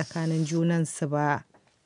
tsakanin junansu ba.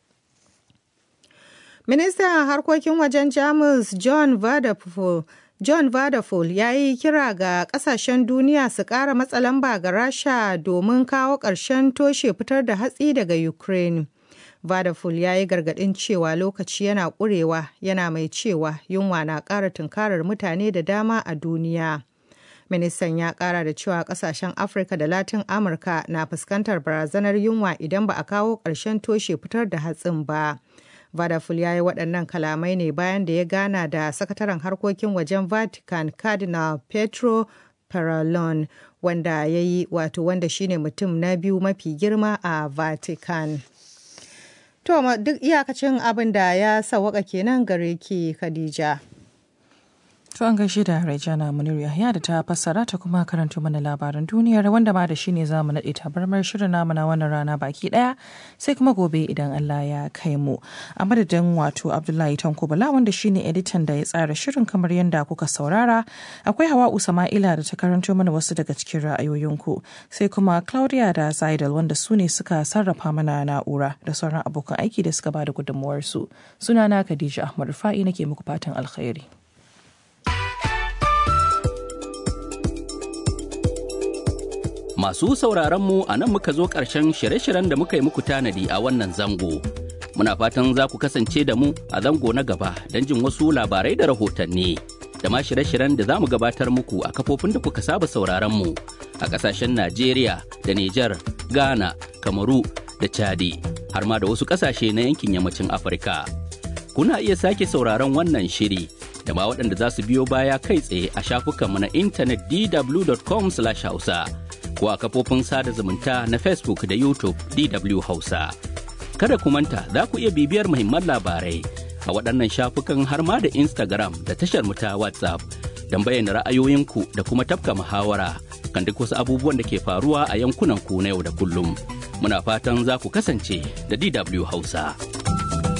Ministan harkokin wajen Jamus John Vadafol ya yi kira ga kasashen duniya su ƙara matsa lamba ga Rasha domin kawo ƙarshen toshe fitar da hatsi daga Ukraine. Vadafol ya yi gargaɗin cewa lokaci yana ƙurewa, yana mai cewa yunwa na ƙara tunkarar mutane da dama a duniya. Ministan ya ƙara da cewa ƙasashen Afirka da Latin Amurka na fuskantar barazanar yunwa idan ba a kawo ƙarshen toshe fitar da hatsin ba. Vadafol ya yi waɗannan kalamai ne bayan da ya gana da sakataren harkokin wajen Vatican Cardinal Pietro Parolin wanda shine mutum na biyu mafi girma a Vatican. To duk iyakacin abin da ya sawwaka kenan gare ki Khadija. To an gaishe da Rejana Munir Yahya da ta fassara ta kuma karanto mana labaran duniyar wanda ma da shi ne za mu naɗe tabarmar shirin namu na wannan rana baki ɗaya sai kuma gobe idan Allah ya kai mu. A madadin wato Abdullahi Tanko Bala wanda shi ne editan da ya tsara shirin kamar yadda kuka saurara, akwai Hawa'u Sama'ila da ta karanto mana wasu daga cikin ra'ayoyinku, sai kuma Claudia da Zaidal wanda su ne suka sarrafa mana na'ura da sauran abokan aiki da suka bada gudunmuwarsu. Sunana Khadija Ahmad Rufa'i nake muku fatan alkhairi. Masu sauraronmu a nan muka zo ƙarshen shirye-shiryen da muka yi muku tanadi a wannan zango. Muna fatan za ku kasance da mu a zango na gaba don jin wasu labarai da rahotanni. Da ma shirye-shiryen da za mu gabatar muku a kafofin da kuka saba sauraronmu a ƙasashen Najeriya da Nijar, Ghana, Kamaru da Chadi, har ma da wasu ƙasashe na yankin yammacin Afirka. Kuna iya sake sauraron wannan shiri da ma waɗanda za su biyo baya kai tsaye a shafukanmu na intanet dw.com/hausa. ko a kafofin sada zumunta na Facebook da YouTube DW Hausa. Kada ku manta za ku iya bibiyar muhimman labarai a waɗannan shafukan har ma da Instagram da tashar mu ta WhatsApp don bayyana ra'ayoyinku da kuma tafka muhawara kan duk wasu abubuwan da ke faruwa a yankunan ku na yau da kullum. Muna fatan za ku kasance da DW Hausa.